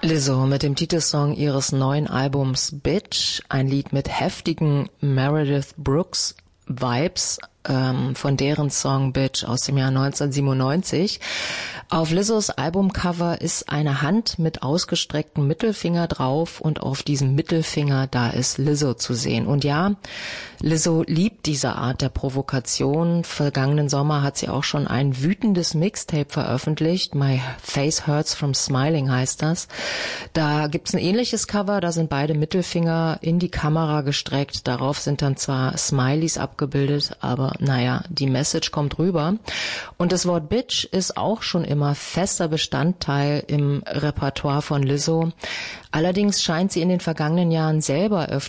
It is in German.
Lizzo mit dem Titelsong ihres neuen Albums Bitch, ein Lied mit heftigen Meredith Brooks Vibes, von deren Song Bitch aus dem Jahr 1997. Auf Lizzos Albumcover ist eine Hand mit ausgestrecktem Mittelfinger drauf und auf diesem Mittelfinger, da ist Lizzo zu sehen. Und ja, Lizzo liebt diese Art der Provokation. Vergangenen Sommer hat sie auch schon ein wütendes Mixtape veröffentlicht. My Face Hurts from Smiling heißt das. Da gibt's ein ähnliches Cover, da sind beide Mittelfinger in die Kamera gestreckt. Darauf sind dann zwar Smileys abgebildet, aber naja, die Message kommt rüber. Und das Wort Bitch ist auch schon immer fester Bestandteil im Repertoire von Lizzo. Allerdings scheint sie in den vergangenen Jahren selber öfter